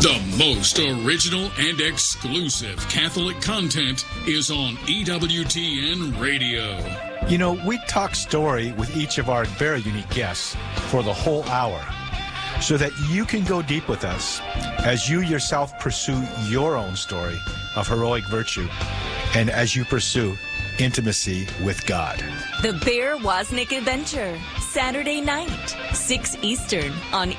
The most original and exclusive Catholic content is on EWTN Radio. You know, we talk story with each of our very unique guests for the whole hour so that you can go deep with us as you yourself pursue your own story of heroic virtue and as you pursue intimacy with God. The Bear Wozniak Adventure, Saturday night, 6 Eastern on